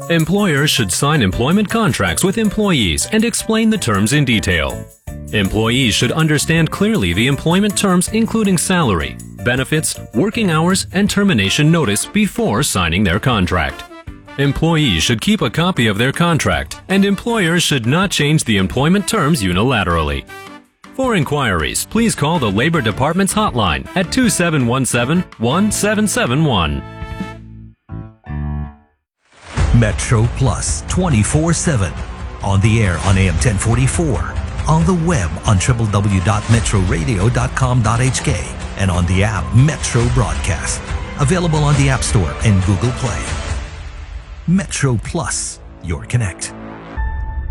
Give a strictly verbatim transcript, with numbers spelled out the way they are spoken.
Employers should sign employment contracts with employees and explain the terms in detail. Employees should understand clearly the employment terms, including salary, benefits, working hours, and termination notice before signing their contract. Employees should keep a copy of their contract, and employers should not change the employment terms unilaterally. For inquiries, please call the Labor Department's hotline at two seven one seven, one seven seven one. Metro Plus twenty-four seven. On the air on A M ten forty-four. On the web on w w w dot metro radio dot com dot h k. And on the app Metro Broadcast. Available on the App Store and Google Play. Metro Plus, your connect.